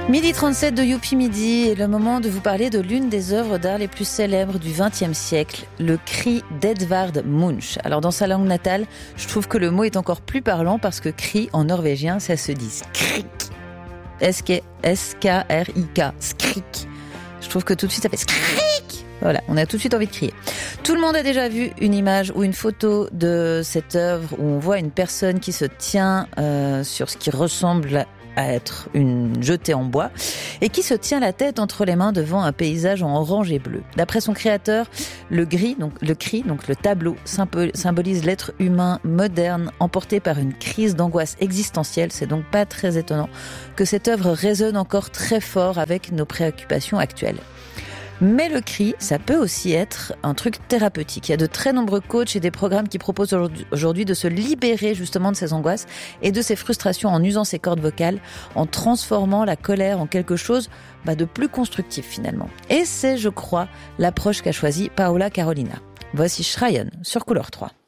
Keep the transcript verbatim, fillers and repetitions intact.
Midi trente-sept de Youpi Midi est le moment de vous parler de l'une des œuvres d'art les plus célèbres du vingtième siècle, le cri d'Edvard Munch. Alors dans sa langue natale, je trouve que le mot est encore plus parlant parce que cri en norvégien, ça se dit skrik. S K R I K, skrik. Je trouve que tout de suite ça fait skrik. Voilà, on a tout de suite envie de crier. Tout le monde a déjà vu une image ou une photo de cette œuvre où on voit une personne qui se tient euh, sur ce qui ressemble à à être une jetée en bois et qui se tient la tête entre les mains devant un paysage en orange et bleu. D'après son créateur, le gris, donc le cri, donc le tableau symbolise l'être humain moderne emporté par une crise d'angoisse existentielle. C'est donc pas très étonnant que cette œuvre résonne encore très fort avec nos préoccupations actuelles. Mais le cri, ça peut aussi être un truc thérapeutique. Il y a de très nombreux coachs et des programmes qui proposent aujourd'hui de se libérer justement de ces angoisses et de ces frustrations en usant ses cordes vocales, en transformant la colère en quelque chose bah, de plus constructif finalement. Et c'est, je crois, l'approche qu'a choisie Paola Carolina. Voici Schreien sur Couleur trois.